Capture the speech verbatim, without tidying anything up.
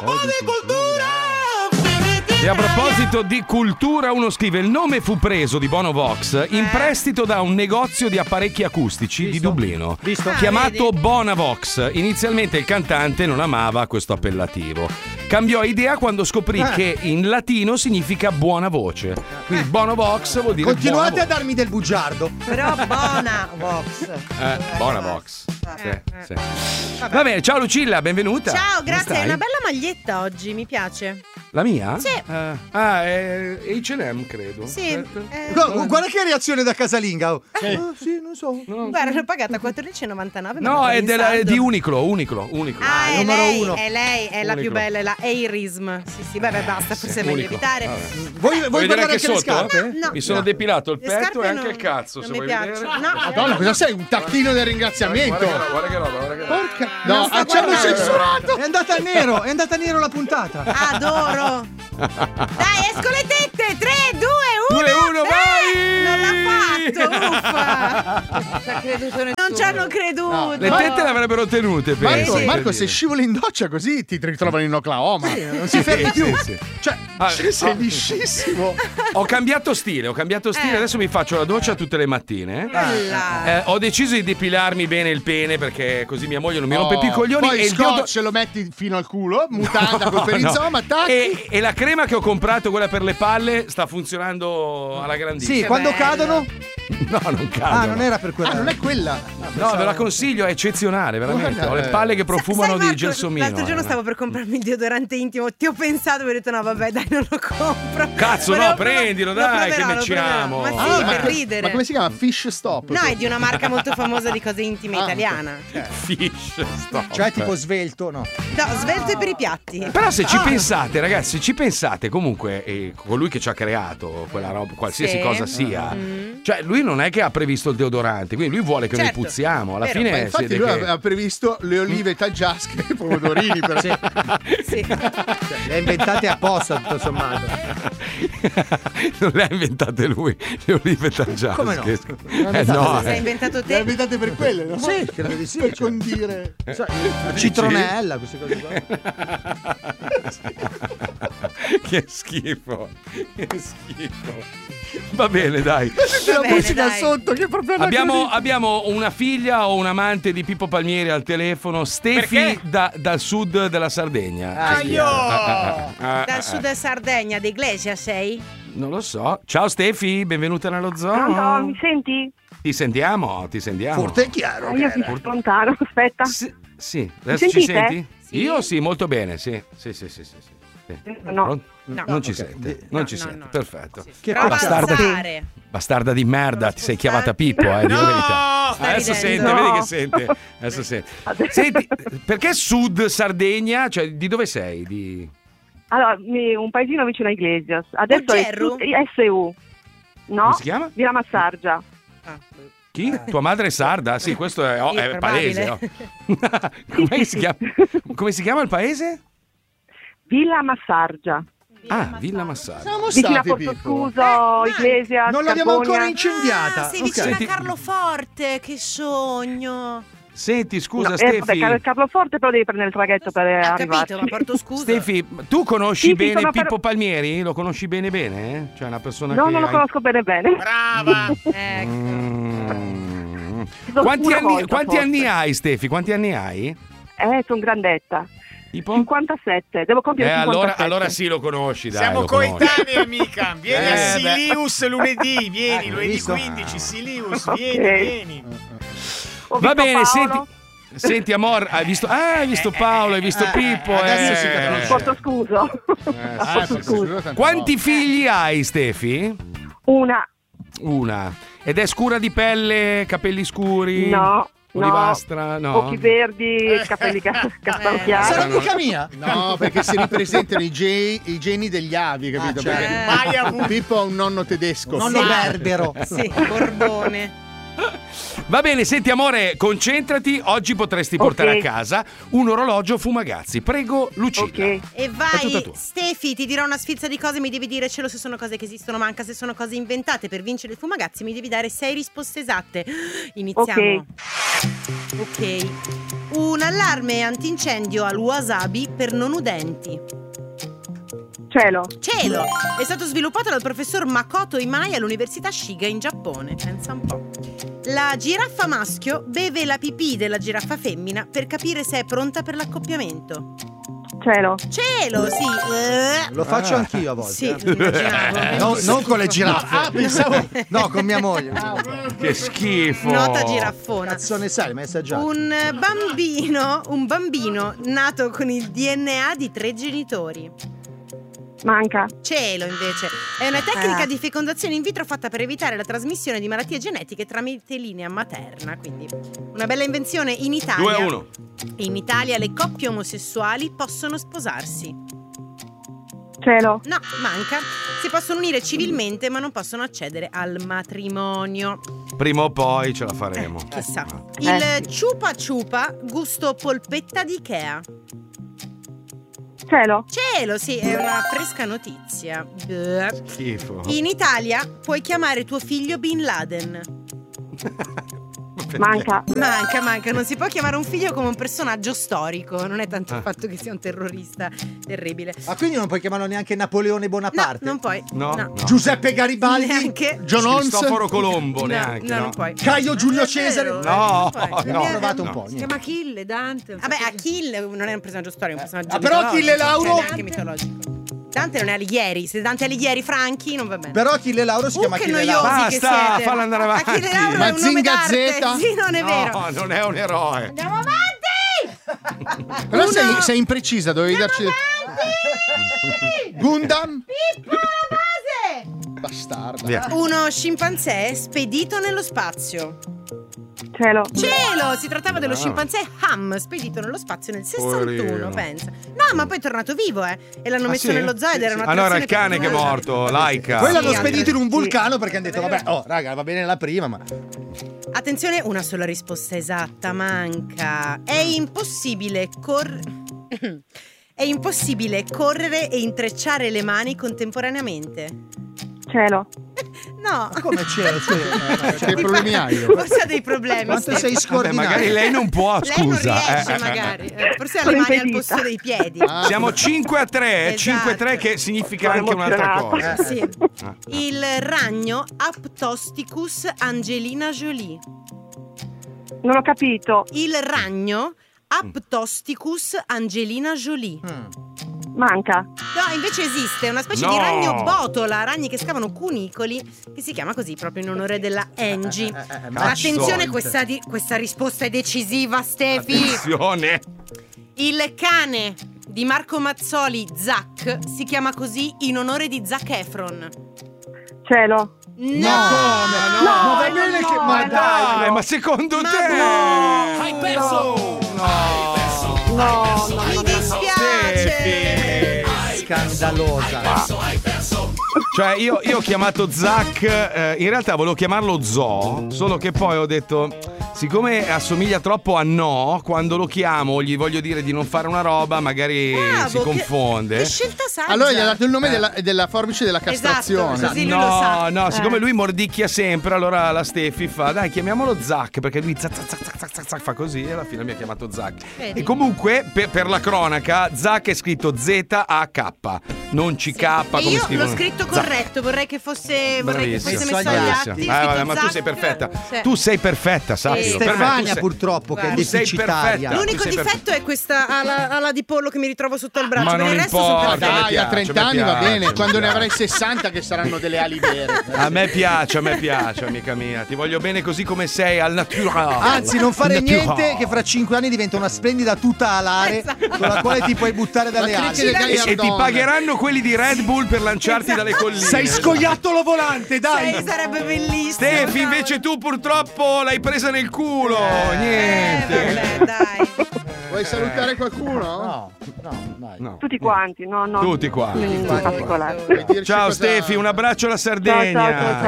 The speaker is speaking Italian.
po' di cultura. E a proposito di cultura, uno scrive: il nome fu preso di Bono Vox in prestito da un negozio di apparecchi acustici Visto? di Dublino Visto? chiamato Ah, Bonavox. Inizialmente il cantante non amava questo appellativo. Cambiò idea quando scoprì Eh. che in latino significa buona voce. Quindi Bonavox vuol dire Continuate buona a darmi del bugiardo. Però buona Vox. Eh, Bonavox. Sì, sì. Va bene, ciao Lucilla, benvenuta. Ciao, Come grazie. È stai? una bella maglietta oggi, mi piace. La mia? Sì. Eh, ah, è H and M, credo. Sì. eh, Gu- Guarda che reazione da casalinga. oh. Ah, sì, non so. Guarda, l'ho pagata quattordici e novantanove. ma No, la è, in della- è saldo. di Uniclo, Uniclo, Uniclo. Ah, è numero lei, uno. è lei, è la Uniclo. più bella, è la Airism. Sì, sì, vabbè, basta, forse è meglio Uniclo. evitare. Vabbè. Vuoi, Vuoi vuoi vedere guardare anche anche le sotto? scarpe? No, no. Mi sono No. depilato il Le petto scarpe e anche non- il cazzo, non se mi vuoi piacciono. vedere. No. Madonna, cosa sei? Un tacchino del ringraziamento. Guarda che roba, guarda che roba, guarda che roba. Porca. Non No, sto ah, ci hanno guardando. censurato. È andata a nero, è andata a nero la puntata. Adoro. Dai, esco le tette. tre, due, uno. due, uno, vai! Non l'ha fatto. Uffa. Non ci hanno creduto. Le tette l'avrebbero tenute, Marco, penso. Marco, se scivoli in doccia così ti ritrovano in Oklahoma. Non si fermi Sì, più. sì, sì. Cioè, Ah, sei ah. liscissimo. Ho cambiato stile, ho cambiato stile, Eh. adesso mi faccio la doccia tutte le mattine. Bella. Eh, ho deciso di depilarmi bene il pene perché così mia moglie non mi rompe più i coglioni. Poi e il scotch deodo- lo metti fino al culo, mutanda col perizoma, No. tac. E, e la crema che ho comprato, quella per le palle, sta funzionando alla grandissima. Sì, quando bello. cadono. No, non cadono. Ah, non era per quella. Ah, non è quella. No, ve la consiglio, è eccezionale, veramente. Guarda, Ho le palle che profumano Sai, di Marco, gelsomino. l'altro giorno eh. stavo per comprarmi il deodorante intimo. Ti ho pensato e ho detto no, vabbè, dai, non lo compro. Cazzo, Volevo no, prov- prendilo, lo dai, proverò, che lo matchiamo. proverò. Ma Ah, sì, ma- per ridere. Ma come si chiama? Fish Stop? No, è di una marca molto famosa di cose intime Ah, italiana. Fish, stop. Cioè tipo svelto, no. No, svelto e per i piatti. Però se ci Ah. pensate, ragazzi, se ci pensate, comunque, eh, colui che ci ha creato quella roba, qualsiasi Sì. cosa sia, Mm. cioè lui non è che ha previsto il deodorante, quindi lui vuole che Certo. noi puzziamo. Alla Vero. fine Ma infatti siete lui che- aveva previsto le olive taggiasche e i pomodorini per Sì. le ha inventate apposta tutto sommato. non le ha inventate lui, le olive taggiasche. Come no? Eh, inventate no, Sei eh. inventato Le ha te. inventate per quelle, no? Sì, credo di sì. Per condire. Sai, la citronella, queste cose qua. Che schifo, che schifo. Va bene, dai. Senti la bene, musica dai. sotto che è proprio Abbiamo, anacronismo. abbiamo una figlia o un amante di Pippo Palmieri al telefono, Stefi Perché? da- dal sud della Sardegna. Ah, Ci io! scrive. Ah, ah, Dal ah. sud Sardegna, di Iglesia sei? Non lo so. Ciao Stefi, benvenuta nello zoo. Pronto, mi senti? Ti sentiamo, ti sentiamo. Forte e chiaro. Ah, io ti sto lontano, aspetta. Sì, sì. Adesso Mi ci sentite? senti? Sì. Io sì, molto bene, sì. Sì, sì, sì, sì, sì. Sì. No. Pronto? No. Non ci Ok. sente, non No, ci no, sente, no. perfetto. Che Prova a bastarda di, alzare. bastarda di merda, ti sei chiamata Pippo, eh, di No! verità. Stai Adesso ridendo. sente, No. vedi che sente. Adesso sente. Senti, perché sud Sardegna? Cioè, di dove sei? Di... Allora, mi- un paesino vicino a Iglesias. Adesso è Gerru? tut- S U. No? Come si chiama? Villa Massargia. Ah, Chi? Tua madre è sarda? Sì, questo è, oh, Sì, è probabile. palese. oh. Come si chiama? Come si chiama il paese? Villa Massargia. Ah, Villa Massaro. Siamo Vicino a stati, Porto Pippo. Scuso, Ah, Iglesias, Non l'abbiamo Carbonia. ancora incendiata. Ah, sei Ok. vicino Senti- a Carloforte, che sogno. Senti, scusa, No, eh, Stefi. vabbè, Car- Carloforte però devi prendere il traghetto per Ho arrivarci. capito, ma porto scusa. Stefi, tu conosci Sì, sì, bene sono per- Pippo Palmieri? Lo conosci bene bene? eh? Cioè una persona No, che non lo hai- conosco bene bene. Brava! Ecco. Mm. Una Quanti, anni, volta, quanti forse. anni hai, Stefi? Quanti anni hai? Eh, sono grandetta. Tipo? cinquantasette. Devo Eh, compiere allora, cinquantasette. allora sì, lo conosci, dai. Siamo lo conosci. coetanei, amica. Vieni Eh, a beh. Silius lunedì. Vieni, Eh, lunedì visto? quindici. Silius, Ok. vieni, vieni. Ho Va visto bene, Paolo. senti. Senti, amor, hai visto, ah, hai visto Paolo, hai visto Eh, Pippo. adesso eh. si capisce. Porto Scuso. Ah, Porto sì, Scuso. tante Quanti volte. figli hai, Stefi? Una. Una. Ed è scura di pelle, capelli scuri? No. Olivastra? No. Occhi verdi, capelli ca- castanchiari. Sarà no. mica mia? No, perché si ripresentano i, ge- i geni degli avi, capito? Ah, Perché certo. Mai avuto. Pippo ha un nonno tedesco. Nonno Sì. berbero. Sì, Borbone. Va bene, senti amore, concentrati. Oggi potresti Ok. portare a casa un orologio Fumagazzi. Prego, Lucilla. Ok. E È tutta vai, tua. Stefi, ti dirò una sfilza di cose, mi devi dire cielo se sono cose che esistono, manca se sono cose inventate. Per vincere il Fumagazzi mi devi dare sei risposte esatte. Iniziamo. Ok. Ok. Un allarme antincendio al wasabi per non udenti. Cielo. Cielo! È stato sviluppato dal professor Makoto Imai all'Università Shiga in Giappone. Pensa un po'. La giraffa maschio beve la pipì della giraffa femmina per capire se è pronta per l'accoppiamento. Cielo. Cielo, sì. Eh. Lo faccio Ah. anch'io a volte. Sì, eh. immaginavo. No, non con le giraffe. Ah, pensavo. No, con mia moglie. Che schifo. Nota giraffona. Cazzo ne sai, l'hai assaggiato? Un bambino, un bambino nato con il D N A di tre genitori. Manca. Cielo, invece, è una tecnica Eh. di fecondazione in vitro fatta per evitare la trasmissione di malattie genetiche tramite linea materna. Quindi, una bella invenzione in Italia. due a uno. In Italia le coppie omosessuali possono sposarsi. Cielo. No, manca. Si possono unire civilmente, ma non possono accedere al matrimonio. Prima o poi ce la faremo. Eh, chissà. Eh, Il ciupa ciupa gusto polpetta di Ikea. Cielo. Cielo, sì, è una fresca notizia. Bleh. Schifo. In Italia puoi chiamare tuo figlio Bin Laden. Manca. Manca, manca, non si può chiamare un figlio come un personaggio storico. Non è tanto il fatto che sia un terrorista terribile. Ah, quindi non puoi chiamarlo neanche Napoleone No, Bonaparte? non puoi. No, no. Giuseppe Garibaldi? Neanche. John Holmes? Cristoforo Colombo, No, neanche. no, no. non puoi. Caio Giulio Non è Cesare? vero, No, non puoi. no. Ho provato un no. po'. Si niente. chiama Achille, Dante. un Vabbè, sacco di- Achille non è un personaggio storico, è un personaggio Ah, però mitologico, Achille Lauro- cioè neanche mitologico. Dante non è Alighieri. Se Dante è Alighieri Franchi non va bene. Però Achille Lauro si Uh, chiama che Achille noiosi Lauro. che Basta, siete. falla andare avanti. Achille Lauro è un nome Mazinga d'arte. Z? Sì, non è vero. No, non è un eroe. Andiamo avanti! Però Uno- sei, sei imprecisa, dovevi darci. Gundam? Pippo alla base! Bastarda. Via. Uno scimpanzé spedito nello spazio. Cielo. Cielo! Si trattava dello Ah. scimpanzé Ham, spedito nello spazio nel sessantuno, Poverino. pensa. No, ma poi è tornato vivo, eh. E l'hanno Ah, messo sì? nello zoo ed era una Ah, no, era il cane che è morto, Laika. Poi l'hanno Sì, spedito in un sì. vulcano perché hanno detto, vabbè, oh, raga, va bene la prima, ma... Attenzione, una sola risposta esatta manca. È impossibile cor... È impossibile correre e intrecciare le mani contemporaneamente. Cielo. No. Ma come c'era? Che problemi hai? Forse ha dei problemi. Quanto Stefano. sei Vabbè, scordinato? magari lei non può, Lei non scusa. riesce eh. magari. Eh, Forse ha Sono le mani al impedita. posto dei piedi. Ah, Siamo cinque a tre, Esatto. cinque a tre che significa Sono anche un'altra emozionata. cosa. Sì. Ah, Il ragno Aptosticus Angelina Jolie. Non ho capito. Il ragno Aptosticus Angelina Jolie. Mm. Manca. No, invece esiste una specie No. di ragno botola, ragni che scavano cunicoli, che si chiama così proprio in onore della Angie. Eh, eh, eh, Ma cazzo. attenzione, questa, di- questa risposta è decisiva, Stefi. Attenzione. Il cane di Marco Mazzoli, Zac, si chiama così in onore di Zac Efron. Cielo. No! come? No, ma va bene no, che... no, Ma no. dai! Dai, ma secondo Ma te? no. Hai perso. No. No, no. Mi dispiace! Scandalosa. Cioè, io, io ho chiamato Zac, eh, in realtà volevo chiamarlo Zoo, solo che poi ho detto, siccome assomiglia troppo a No, quando lo chiamo gli voglio dire di non fare una roba, magari Bravo, si che- confonde. Che, scelta saggia. allora gli ha dato il nome della, della forbice della castrazione. Esatto, così lui lo No, sa. no, siccome Eh. lui mordicchia sempre, allora la Stefi fa, dai, chiamiamolo Zac, perché lui zac, zac, zac, zac, zac, zac, fa così e alla fine mi ha chiamato Zac. Vedi? E comunque, per, per la cronaca, Zac è scritto Z A K, non C K E come io scrivono. l'ho scritto Zac. corretto, vorrei che fosse, vorrei che fosse Bravissimo. messo agli Bravissimo. atti. Eh, ho vabbè, scritto ma tu Zac. sei perfetta. Sì. Tu sei perfetta, sappilo. Sì. Per me tu Stefania sei- purtroppo che è Guarda. Tu sei deficitaria. perfetta. L'unico Tu sei difetto è questa ala, ala di pollo che mi ritrovo sotto il braccio. Ma Per non il resto sono importa, perfetta. mi Dai, a piace, trenta mi anni va piace, bene, mi quando ne piace. avrai sessanta che saranno delle ali vere. A me piace, a me piace, amica mia. Ti voglio bene così come sei, al naturale. Anzi, non fare Naturale. niente che fra cinque anni diventa una splendida tuta alare Esatto. con la quale ti puoi buttare dalle Ma ali. cricche del E, e ti Gagliardone. pagheranno quelli di Red Bull per lanciarti Esatto. dalle colline. Sei scoiattolo volante, dai! Sì, sarebbe bellissimo. Stefi, cavolo. invece tu purtroppo l'hai presa nel culo. Eh, Niente. vabbè, dai. Vuoi salutare qualcuno? No, no, dai. No. Tutti quanti, no, no. Tutti qua. In quanti. particolare. Vuoi dirci Ciao cosa- Stefi, un abbraccio alla Sardegna. Ciao, ciao, ciao, ciao.